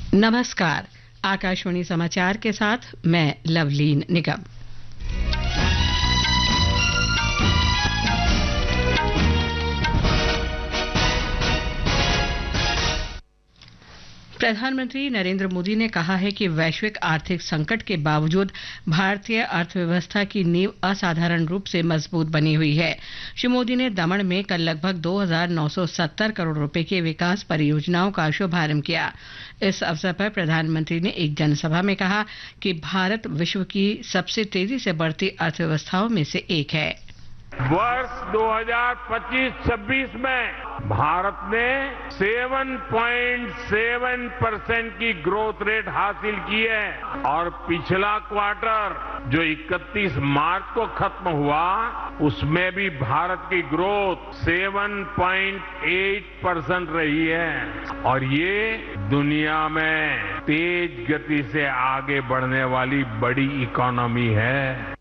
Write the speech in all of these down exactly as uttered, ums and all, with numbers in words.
नमस्कार, आकाशवाणी समाचार के साथ मैं लवलीन निगम। प्रधानमंत्री नरेंद्र मोदी ने कहा है कि वैश्विक आर्थिक संकट के बावजूद भारतीय अर्थव्यवस्था की नींव असाधारण रूप से मजबूत बनी हुई है। श्री मोदी ने दमन में कल लगभग दो हज़ार नौ सौ सत्तर करोड़ रुपए की विकास परियोजनाओं का शुभारंभ किया। इस अवसर पर प्रधानमंत्री ने एक जनसभा में कहा कि भारत विश्व की सबसे तेजी से बढ़ती अर्थव्यवस्थाओं में से एक है। वर्ष दो हज़ार पच्चीस छब्बीस में भारत ने सात पॉइंट सात परसेंट की ग्रोथ रेट हासिल की है और पिछला क्वार्टर जो इकतीस मार्च को खत्म हुआ उसमें भी भारत की ग्रोथ सात पॉइंट आठ परसेंट रही है और ये दुनिया में तेज गति से आगे बढ़ने वाली बड़ी इकोनॉमी है।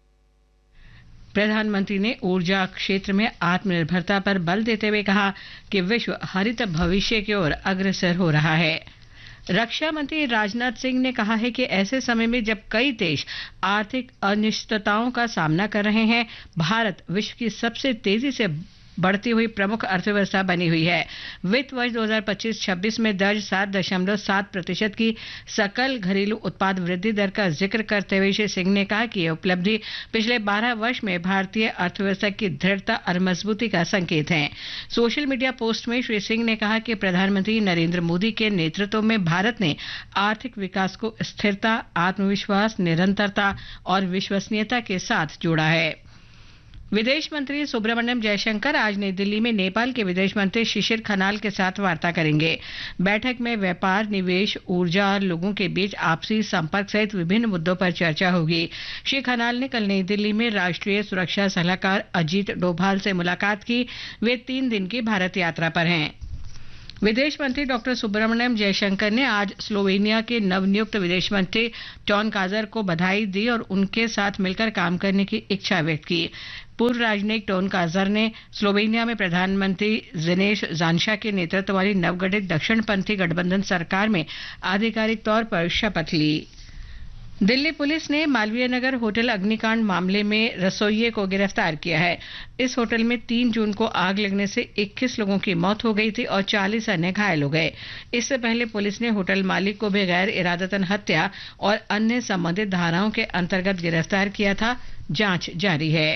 प्रधानमंत्री ने ऊर्जा क्षेत्र में आत्मनिर्भरता पर बल देते हुए कहा कि विश्व हरित भविष्य की ओर अग्रसर हो रहा है। रक्षा मंत्री राजनाथ सिंह ने कहा है कि ऐसे समय में जब कई देश आर्थिक अनिश्चितताओं का सामना कर रहे हैं, भारत विश्व की सबसे तेजी से बढ़ती हुई प्रमुख अर्थव्यवस्था बनी हुई है। वित्त वर्ष दो हज़ार पच्चीस छब्बीस में दर्ज सात दशमलव सात प्रतिशत की सकल घरेलू उत्पाद वृद्धि दर का जिक्र करते हुए श्री सिंह ने कहा कि यह उपलब्धि पिछले बारह वर्ष में भारतीय अर्थव्यवस्था की दृढ़ता और मजबूती का संकेत है। सोशल मीडिया पोस्ट में श्री सिंह ने कहा कि प्रधानमंत्री नरेंद्र मोदी के नेतृत्व में भारत ने आर्थिक विकास को स्थिरता, आत्मविश्वास, निरंतरता और विश्वसनीयता के साथ जोड़ा है। विदेश मंत्री सुब्रमण्यम जयशंकर आज नई दिल्ली में नेपाल के विदेश मंत्री शिशिर खनाल के साथ वार्ता करेंगे। बैठक में व्यापार, निवेश, ऊर्जा और लोगों के बीच आपसी संपर्क सहित विभिन्न मुद्दों पर चर्चा होगी। श्री खनाल ने कल नई दिल्ली में राष्ट्रीय सुरक्षा सलाहकार अजीत डोभाल से मुलाकात की। वे तीन दिन की भारत यात्रा पर हैं। विदेश मंत्री डॉक्टर सुब्रमण्यम जयशंकर ने आज स्लोवेनिया के नवनियुक्त विदेश मंत्री टॉन काजर को बधाई दी और उनके साथ मिलकर काम करने की इच्छा व्यक्त की। पूर्व राजनयिक टोन काजर ने स्लोवेनिया में प्रधानमंत्री ज़नेश ज़ांशा के नेतृत्व वाली नवगठित दक्षिणपंथी गठबंधन सरकार में आधिकारिक तौर पर शपथ ली। दिल्ली पुलिस ने मालवीय नगर होटल अग्निकांड मामले में रसोइये को गिरफ्तार किया है। इस होटल में तीन जून को आग लगने से इक्कीस लोगों की मौत हो गई थी और चालीस अन्य घायल हो गए। इससे पहले पुलिस ने होटल मालिक को भी गैर इरादतन हत्या और अन्य संबंधित धाराओं के अंतर्गत गिरफ्तार किया था। जांच जारी है।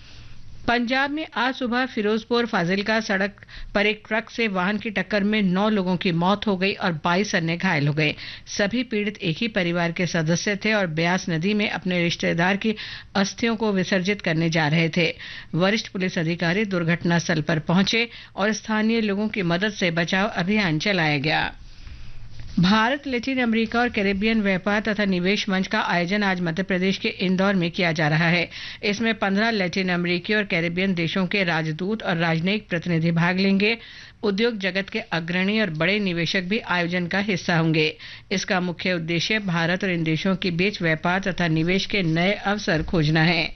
पंजाब में आज सुबह फिरोजपुर फाजिलका सड़क पर एक ट्रक से वाहन की टक्कर में नौ लोगों की मौत हो गई और बाईस अन्य घायल हो गए। सभी पीड़ित एक ही परिवार के सदस्य थे और ब्यास नदी में अपने रिश्तेदार की अस्थियों को विसर्जित करने जा रहे थे। वरिष्ठ पुलिस अधिकारी दुर्घटना स्थल पर पहुंचे और स्थानीय लोगों की मदद से बचाव अभियान चलाया गया। भारत लैटिन अमेरिका और कैरेबियन व्यापार तथा निवेश मंच का आयोजन आज मध्य प्रदेश के इंदौर में किया जा रहा है। इसमें पंद्रह लैटिन अमेरिकी और कैरेबियन देशों के राजदूत और राजनयिक प्रतिनिधि भाग लेंगे। उद्योग जगत के अग्रणी और बड़े निवेशक भी आयोजन का हिस्सा होंगे। इसका मुख्य उद्देश्य भारत और इन देशों के बीच व्यापार तथा निवेश के नए अवसर खोजना है।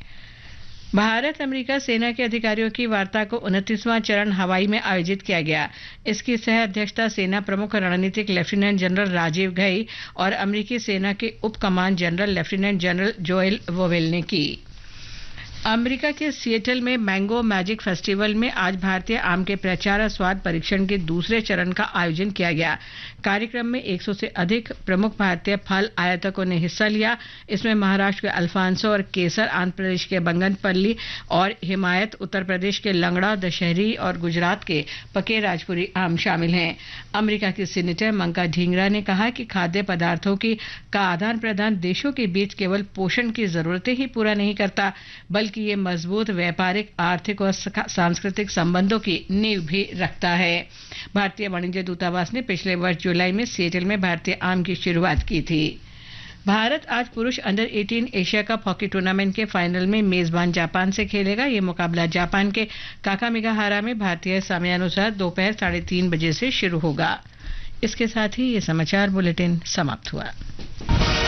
भारत अमेरिका सेना के अधिकारियों की वार्ता को उनतीसवां चरण हवाई में आयोजित किया गया। इसकी सह अध्यक्षता सेना प्रमुख रणनीतिक लेफ्टिनेंट जनरल राजीव घई और अमेरिकी सेना के उप कमान general lieutenant general Joel vowel ने की। अमेरिका के सिएटल में मैंगो मैजिक फेस्टिवल में आज भारतीय आम के प्रचार और स्वाद परीक्षण के दूसरे चरण का आयोजन किया गया। कार्यक्रम में सौ से अधिक प्रमुख भारतीय फल आयातकों ने हिस्सा लिया। इसमें महाराष्ट्र के अल्फांसो और केसर, आंध्र प्रदेश के बंगनपल्ली और हिमायत, उत्तर प्रदेश के लंगड़ा, दशहरी और गुजरात के पके राजपुरी आम शामिल हैं। अमेरिका की सीनेटर मंका ढींगरा ने कहा कि खाद्य पदार्थों की का आदान प्रदान देशों के बीच केवल पोषण की जरूरतें ही पूरा नहीं करता, बल्कि कि ये मजबूत व्यापारिक, आर्थिक और सांस्कृतिक संबंधों की नींव भी रखता है। भारतीय वाणिज्य दूतावास ने पिछले वर्ष जुलाई में सिएटल में भारतीय आम की शुरुआत की थी। भारत आज पुरुष अंडर अठारह एशिया कप हॉकी टूर्नामेंट के फाइनल में मेजबान जापान से खेलेगा। ये मुकाबला जापान के काकामिगाहारा में भारतीय समयानुसार दोपहर साढ़े तीन बजे से शुरू होगा। इसके साथ ही ये समाचार बुलेटिन समाप्त हुआ।